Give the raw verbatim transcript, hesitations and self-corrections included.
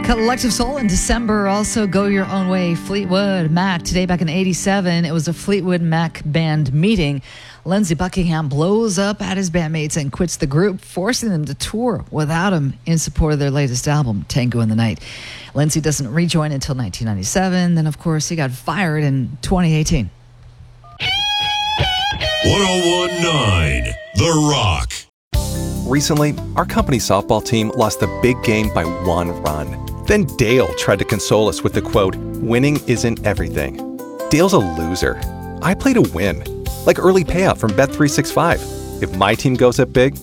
Collective Soul in December. Also, Go Your Own Way, Fleetwood Mac. Today, back in eighty-seven, it was a Fleetwood Mac band meeting. Lindsey Buckingham blows up at his bandmates and quits the group, forcing them to tour without him in support of their latest album, Tango in the Night. Lindsey doesn't rejoin until nineteen ninety-seven. Then, of course, he got fired in twenty eighteen. ten nineteen The Rock. Recently, our company softball team lost the big game by one run. Then Dale tried to console us with the quote, "Winning isn't everything." Dale's a loser. I play to win, like early payout from Bet three sixty-five. If my team goes up big,